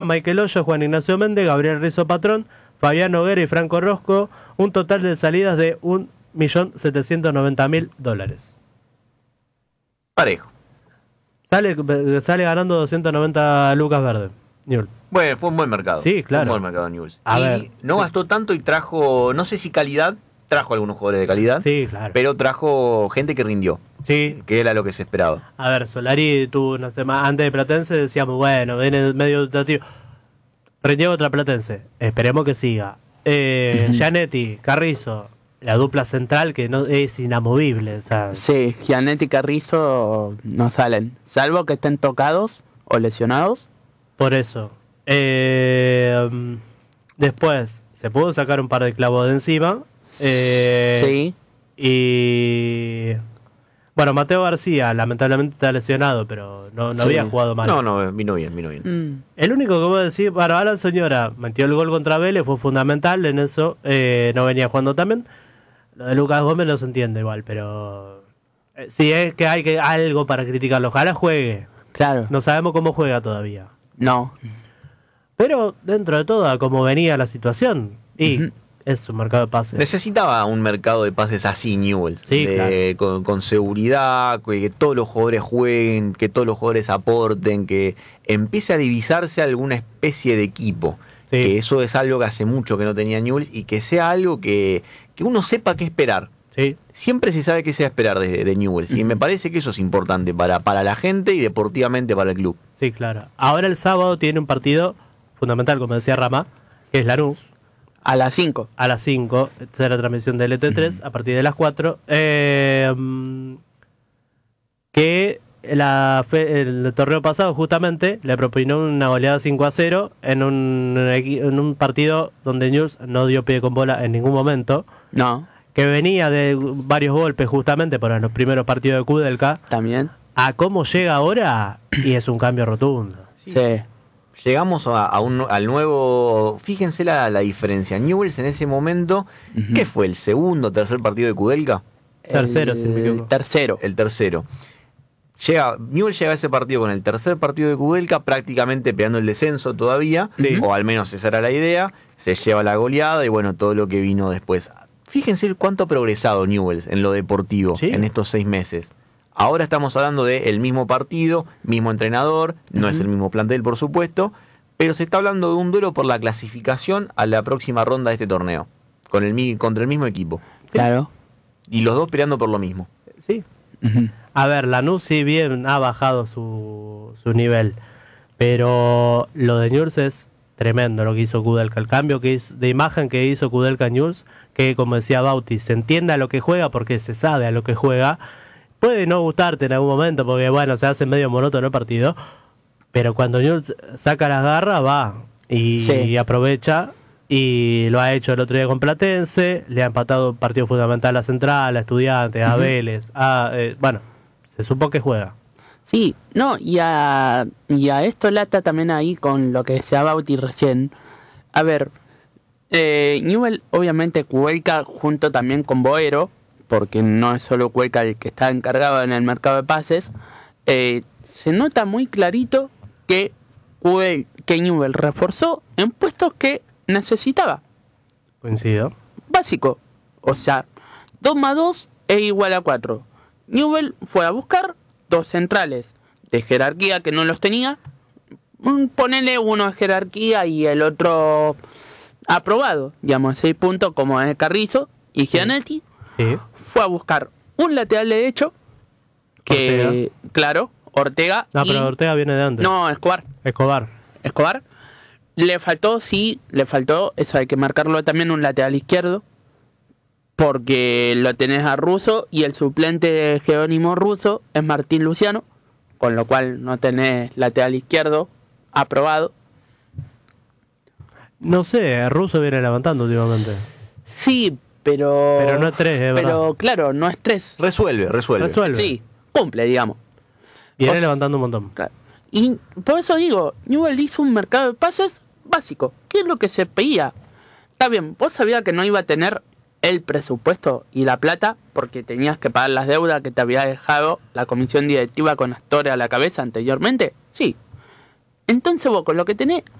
Michael Hoyo, Juan Ignacio Méndez, Gabriel Rizzo Patrón, Fabián Noguera y Franco Rosco, un total de salidas de $1.790.000. Parejo. Sale ganando 290 lucas verde, Newell's. Bueno, fue un buen mercado. Sí, claro. Fue un buen mercado Newell's. A Y ver, no gastó tanto y trajo, no sé si calidad, trajo algunos jugadores de calidad. Sí, claro. Pero trajo gente que rindió. Sí. Que era lo que se esperaba. A ver, Solari tuvo una semana antes de Platense, decíamos, bueno, viene medio dubitativo. Rindió otra Platense, esperemos que siga. Gianetti, Carrizo, la dupla central que no es inamovible. O sea, Sí, Gianetti y Carrizo no salen, salvo que estén tocados o lesionados. por eso. Después, se pudo sacar un par de clavos de encima. Sí. Y bueno, Mateo García lamentablemente está lesionado, pero no Sí. había jugado mal. No, vino bien. El único que puedo decir, bueno, Alan Soñora metió el gol contra Vélez, fue fundamental en eso, no venía jugando también. Lo de Lucas Gómez no se entiende igual, pero sí es que hay algo para criticarlo. Ojalá juegue. Claro. No sabemos cómo juega todavía. No. Pero dentro de todo, como venía la situación, y es un mercado de pases. Necesitaba un mercado de pases así, Newell's. Sí, claro. Con seguridad, que todos los jugadores jueguen, que todos los jugadores aporten, que empiece a divisarse alguna especie de equipo. Sí. Que eso es algo que hace mucho que no tenía Newell's y que sea algo que uno sepa qué esperar. Sí. Siempre se sabe qué se va a esperar de Newell's. Y me parece que eso es importante para la gente y deportivamente para el club. Sí, claro. Ahora el sábado tiene un partido fundamental, como decía Rama, que es Lanús. A las 5. A las 5, será la transmisión de LT3, a partir de las 4. Que el torneo pasado justamente le propinó una goleada 5-0 en un partido donde Newell's no dio pie con bola en ningún momento. No. Que venía de varios golpes justamente por los primeros partidos de Kudelka. También. A cómo llega ahora, y es un cambio rotundo. Sí. Llegamos al nuevo. Fíjense la diferencia. Newell's en ese momento, ¿qué fue? ¿El segundo o tercer partido de Kudelka? Tercero, si no me equivoco. El tercero. Newell's llega a ese partido con el tercer partido de Kudelka, prácticamente pegando el descenso todavía, o al menos esa era la idea. Se lleva la goleada y bueno, todo lo que vino después. Fíjense cuánto ha progresado Newell's en lo deportivo en estos 6 meses. Ahora estamos hablando del mismo partido, mismo entrenador, no es el mismo plantel por supuesto, pero se está hablando de un duelo por la clasificación a la próxima ronda de este torneo, contra el mismo equipo. Claro. Y los dos peleando por lo mismo. Sí. A ver, Lanús si bien ha bajado su nivel, pero lo de Newell's es tremendo lo que hizo Kudelka. El cambio de imagen que hizo Kudelka en Newell's, que como decía Bauti, se entiende a lo que juega porque se sabe a lo que juega. Puede no gustarte en algún momento porque bueno, se hace medio monótono el partido, pero cuando Newell's saca las garras va y aprovecha, y lo ha hecho el otro día con Platense, le ha empatado un partido fundamental a Central, a Estudiantes, a Vélez, bueno, se supo que juega. Sí, no, y a esto lata también ahí con lo que decía Bauti recién. A ver, Newell's obviamente Cuelca junto también con Boero, porque no es solo Cuelca el que está encargado en el mercado de pases, se nota muy clarito que Newell's reforzó en puestos que necesitaba. Coincido. Básico, o sea, 2 más 2 es igual a 4. Newell's fue a buscar 2 centrales de jerarquía que no los tenía, ponele uno de jerarquía y el otro aprobado, digamos, 6 puntos como es Carrizo y Gianetti. Sí. Fue a buscar un lateral derecho que, Ortega. claro, Ortega. No, pero Ortega viene de antes. No, Escobar. Le faltó, eso hay que marcarlo también, un lateral izquierdo, porque lo tenés a Russo y el suplente de Jerónimo Russo es Martín Luciano, con lo cual no tenés lateral izquierdo aprobado. No sé, Russo viene levantando últimamente. Sí, pero no es 3, es pero verdad. claro, no es 3. Resuelve. Sí, cumple, digamos. Viene levantando un montón. Claro. Y por eso digo, Newell's hizo un mercado de pases básico. ¿Qué es lo que se pedía? Está bien, vos sabías que no iba a tener el presupuesto y la plata porque tenías que pagar las deudas que te había dejado la comisión directiva con Astore a la cabeza anteriormente. Sí. Entonces vos con lo que tenés